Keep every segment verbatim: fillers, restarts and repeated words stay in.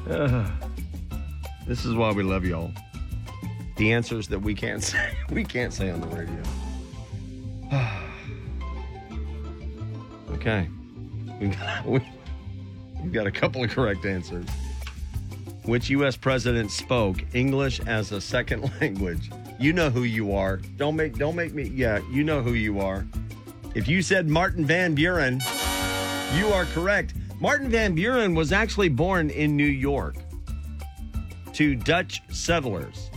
Uh, this is why we love y'all. The answers that we can't say, we can't say on the radio. Okay. We've got, we, we've got a couple of correct answers. Which U S president spoke English as a second language? You know who you are. Don't make don't make me. Yeah, you know who you are. If you said Martin Van Buren, you are correct. Martin Van Buren was actually born in New York to Dutch settlers.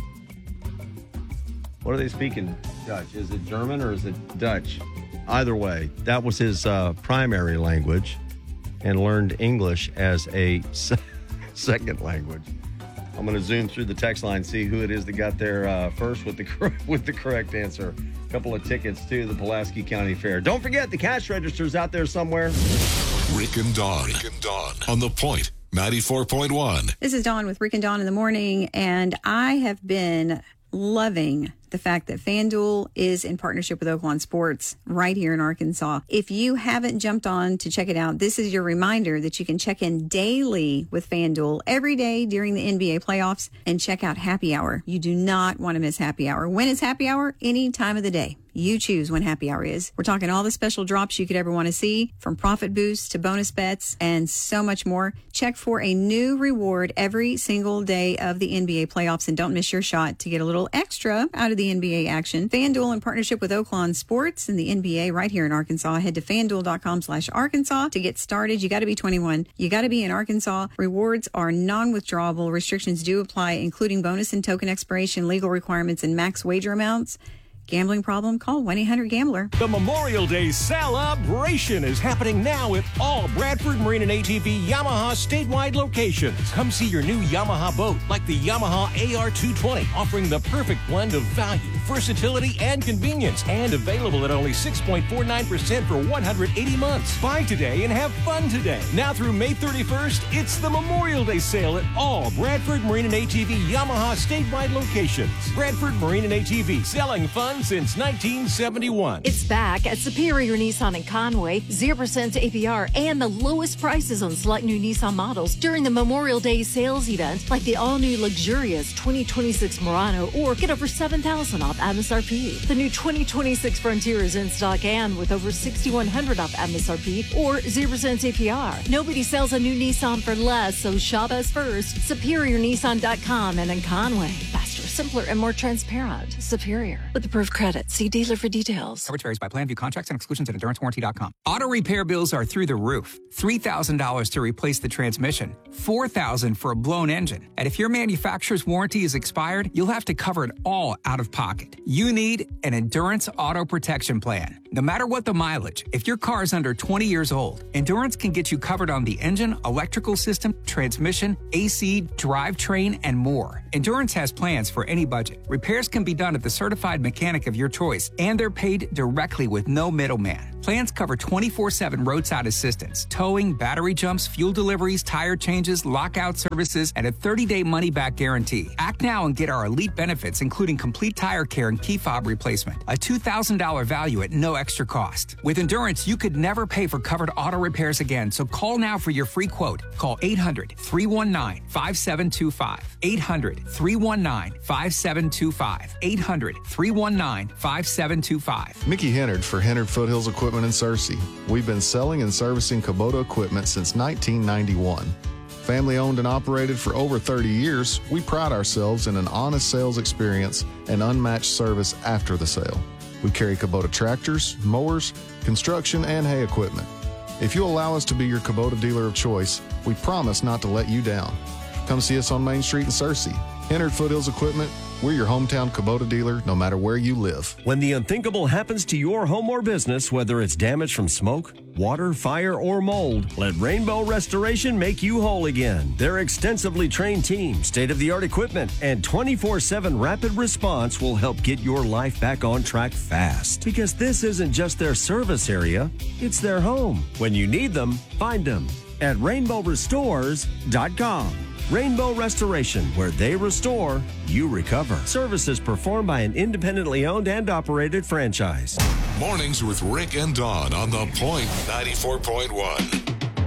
What are they speaking Dutch? Is it German or is it Dutch? Either way, that was his uh, primary language, and learned English as a se- second language. I'm going to zoom through the text line, see who it is that got there uh, first with the cor- with the correct answer. A couple of tickets to the Pulaski County Fair. Don't forget, the cash register's out there somewhere. Rick and Dawn. Rick and Dawn on The Point ninety-four point one. This is Dawn with Rick and Dawn in the morning, and I have been loving the fact that FanDuel is in partnership with Oaklawn Sports right here in Arkansas. If you haven't jumped on to check it out, this is your reminder that you can check in daily with FanDuel every day during the N B A playoffs and check out Happy Hour. You do not want to miss Happy Hour. When is Happy Hour? Any time of the day. You choose when Happy Hour is. We're talking all the special drops you could ever want to see, from profit boosts to bonus bets and so much more. Check for a new reward every single day of the N B A playoffs and don't miss your shot to get a little extra out of the N B A action. FanDuel in partnership with Oaklawn Sports and the N B A right here in Arkansas. Head to FanDuel.com slash Arkansas to get started. You got to be twenty-one. You got to be in Arkansas. Rewards are non-withdrawable. Restrictions do apply, including bonus and token expiration, legal requirements, and max wager amounts. Gambling problem? Call one eight hundred gambler. The Memorial Day celebration is happening now at all Bradford Marine and A T V Yamaha statewide locations. Come see your new Yamaha boat, like the Yamaha A R two twenty, offering the perfect blend of value, versatility, and convenience, and available at only six point four nine percent for one hundred eighty months. Buy today and have fun today. Now through May thirty-first, it's the Memorial Day sale at all Bradford Marine and A T V Yamaha statewide locations. Bradford Marine and A T V, selling fun since nineteen seventy-one. It's back at Superior Nissan in Conway. zero percent A P R and the lowest prices on select new Nissan models during the Memorial Day sales event, like the all-new luxurious twenty twenty-six Murano, or get over seven thousand dollars off M S R P. The new twenty twenty-six Frontier is in stock and with over six thousand one hundred dollars off M S R P or zero percent A P R. Nobody sells a new Nissan for less, so shop us first. Superior Nissan dot com and in Conway. Faster, simpler, and more transparent. Superior. With approved credit. See dealer for details. Coverage varies by plan, view contracts and exclusions at endurance warranty dot com. Auto repair bills are through the roof. three thousand dollars to replace the transmission. four thousand dollars for a blown engine. And if your manufacturer's warranty is expired, you'll have to cover it all out of pocket. You need an Endurance Auto Protection Plan. No matter what the mileage, if your car is under twenty years old, Endurance can get you covered on the engine, electrical system, transmission, A C, drivetrain, and more. Endurance has plans for any budget. Repairs can be done at the certified mechanic of your choice, and they're paid directly with no middleman. Plans cover twenty-four seven roadside assistance, towing, battery jumps, fuel deliveries, tire changes, lockout services, and a thirty-day money-back guarantee. Act now and get our elite benefits, including complete tire care and key fob replacement. A two thousand dollars value at no extra cost. With Endurance, you could never pay for covered auto repairs again, so call now for your free quote. Call eight hundred, three one nine, five seven two five. eight hundred, three one nine, five seven two five. eight hundred, three one nine, five seven two five. Mickey Hennard for Hennard Foothills Equipment in Searcy. We've been selling and servicing Kubota equipment since nineteen ninety-one. Family owned and operated for over thirty years, we pride ourselves in an honest sales experience and unmatched service after the sale. We carry Kubota tractors, mowers, construction, and hay equipment. If you allow us to be your Kubota dealer of choice, we promise not to let you down. Come see us on Main Street in Searcy. Hennard Foothills Equipment, we're your hometown Kubota dealer no matter where you live. When the unthinkable happens to your home or business, whether it's damage from smoke, water, fire, or mold, let Rainbow Restoration make you whole again. Their extensively trained team, state-of-the-art equipment, and twenty-four seven rapid response will help get your life back on track fast. Because this isn't just their service area, it's their home. When you need them, find them at rainbow restores dot com. Rainbow Restoration, where they restore, you recover. Services performed by an independently owned and operated franchise. Mornings with Rick and Dawn on The Point ninety-four point one.